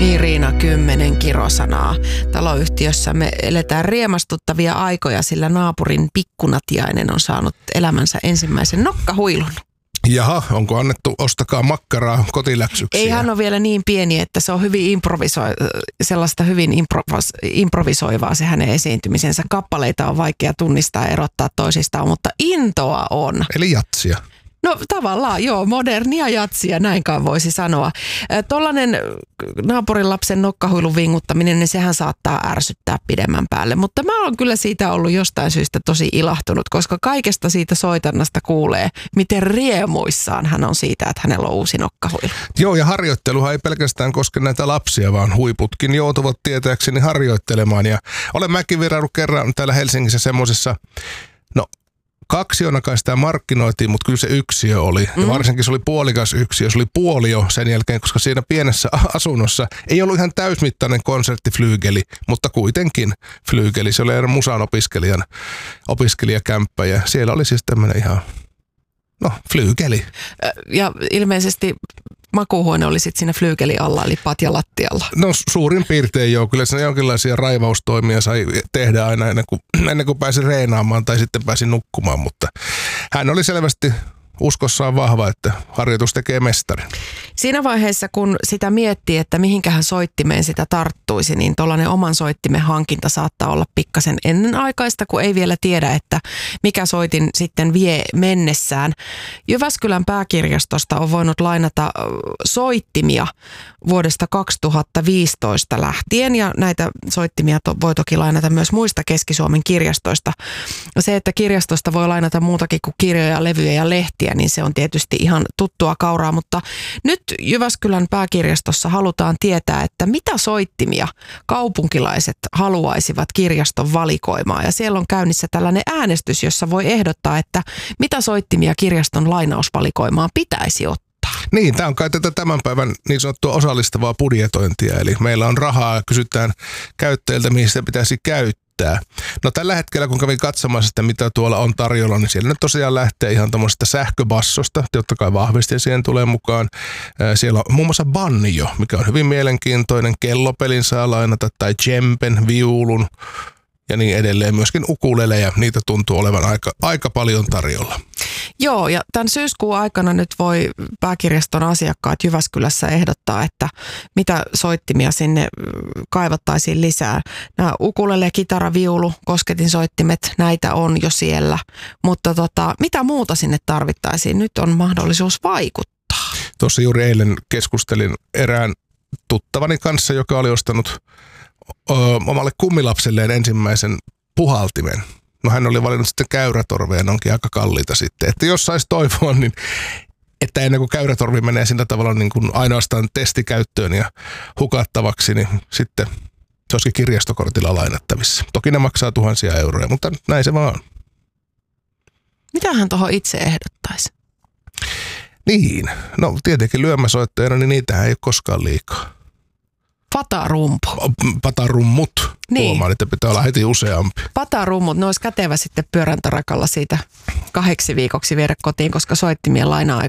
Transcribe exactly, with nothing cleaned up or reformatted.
Irina, kymmenen kirosanaa. Taloyhtiössä me eletään riemastuttavia aikoja, sillä naapurin pikkunatiainen on saanut elämänsä ensimmäisen nokkahuilun. Jaha, onko annettu ostakaa makkaraa kotiläksyksiä? Ei, hän on vielä niin pieni, että se on hyvin improviso- sellaista hyvin improvis- improvisoivaa se hänen esiintymisensä. Kappaleita on vaikea tunnistaa ja erottaa toisistaan, mutta intoa on. Eli jatsia. No tavallaan, joo, modernia jatsia, näinkaan voisi sanoa. Tollainen naapurin lapsen nokkahuilun vinguttaminen, niin sehän saattaa ärsyttää pidemmän päälle. Mutta mä oon kyllä siitä ollut jostain syystä tosi ilahtunut, koska kaikesta siitä soitannasta kuulee, miten riemuissaan hän on siitä, että hänellä on uusi nokkahuilu. Joo, ja harjoitteluhan ei pelkästään koske näitä lapsia, vaan huiputkin joutuvat tietääkseni harjoittelemaan. Ja olen mäkin virannut kerran täällä Helsingissä semmoisessa, no kaksiona kai sitä markkinoitiin, mutta kyllä se yksiö oli. Mm. Ja varsinkin se oli puolikas yksiö. Se oli puolio sen jälkeen, koska siinä pienessä asunnossa ei ollut ihan täysmittainen konserttiflyygeli, mutta kuitenkin flyygeli. Se oli musan opiskelijan opiskelijakämppä ja siellä oli siis tämmöinen ihan, no, flyygeli. Ja ilmeisesti makuuhuone oli sitten siinä flyygeli alla, eli patja lattialla. No suurin piirtein joo. Kyllä siinä jonkinlaisia raivaustoimia sai tehdä aina ennen kuin, ennen kuin pääsi reenaamaan tai sitten pääsi nukkumaan, mutta hän oli selvästi uskossaan vahva, että harjoitus tekee mestarin. Siinä vaiheessa, kun sitä miettii, että mihinkähän soittimeen sitä tarttuisi, niin tuollainen oman soittimen hankinta saattaa olla pikkasen ennenaikaista, kun ei vielä tiedä, että mikä soitin sitten vie mennessään. Jyväskylän pääkirjastosta on voinut lainata soittimia vuodesta kaksituhattaviisitoista lähtien, ja näitä soittimia to- voi toki lainata myös muista Keski-Suomen kirjastoista. Se, että kirjastosta voi lainata muutakin kuin kirjoja, levyjä ja lehtiä, niin se on tietysti ihan tuttua kauraa, mutta nyt Jyväskylän pääkirjastossa halutaan tietää, että mitä soittimia kaupunkilaiset haluaisivat kirjaston valikoimaan. Ja siellä on käynnissä tällainen äänestys, jossa voi ehdottaa, että mitä soittimia kirjaston lainausvalikoimaan pitäisi ottaa. Niin, tämä on kai tätä tämän päivän niin sanottua osallistavaa budjetointia, eli meillä on rahaa ja kysytään käyttäjiltä, mihin sitä pitäisi käyttää. No tällä hetkellä, kun kävin katsomaan sitä, mitä tuolla on tarjolla, niin siellä nyt tosiaan lähtee ihan tämmöisestä sähköbassosta, totta kai vahvisti siihen tulee mukaan. Siellä on muun muassa banjo, mikä on hyvin mielenkiintoinen, kellopelin saa lainata, tai djemben, viulun ja niin edelleen. Myöskin ukuleleja, niitä tuntuu olevan aika, aika paljon tarjolla. Joo, ja tämän syyskuun aikana nyt voi pääkirjaston asiakkaat Jyväskylässä ehdottaa, että mitä soittimia sinne kaivattaisiin lisää. Nämä ukulele, kitara, viulu, kosketinsoittimet, näitä on jo siellä, mutta tota, mitä muuta sinne tarvittaisiin? Nyt on mahdollisuus vaikuttaa. Tuossa juuri eilen keskustelin erään tuttavani kanssa, joka oli ostanut ö, omalle kummilapselleen ensimmäisen puhaltimen. No hän oli valinnut sitten käyrätorveja, ne onkin aika kalliita sitten. Että jos saisi toivoa, niin että ennen kuin käyrätorvi menee sillä tavalla niin kuin ainoastaan testikäyttöön ja hukattavaksi, niin sitten se olisikin kirjastokortilla lainattavissa. Toki ne maksaa tuhansia euroja, mutta näin se vaan on. Mitä hän tuohon itse ehdottaisi? Niin, no tietenkin lyömäsoittajana, niin niitähän ei ole koskaan liikaa. Patarumpu. Patarummut. Niin. Huomaan, että pitää olla heti useampi. Patarummut, ne olisi kätevä sitten pyöräntarakalla siitä kahdeksi viikoksi viedä kotiin, koska soittimien laina-aika